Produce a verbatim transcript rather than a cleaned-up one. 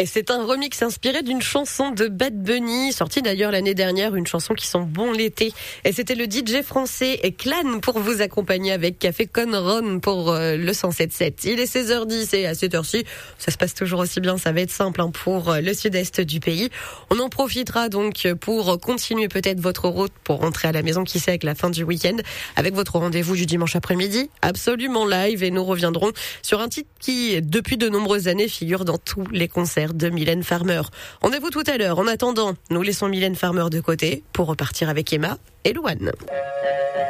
Et c'est un remix inspiré d'une chanson de Bad Bunny, sortie d'ailleurs l'année dernière, une chanson qui sent bon l'été. Et c'était le D J français Clan pour vous accompagner avec Café Con Ron pour euh, le cent sept sept. Il est seize heures dix et à cette heure-ci, ça se passe toujours aussi bien, ça va être simple hein, pour euh, le sud-est du pays. On en profitera donc pour continuer peut-être votre route pour rentrer à la maison, qui sait, avec la fin du week-end, avec votre rendez-vous du dimanche après-midi, absolument live, et nous reviendrons sur un titre qui, depuis de nombreuses années, figure dans tous les concerts de Mylène Farmer. Rendez-vous tout à l'heure. En attendant, nous laissons Mylène Farmer de côté pour repartir avec Emma et Louane.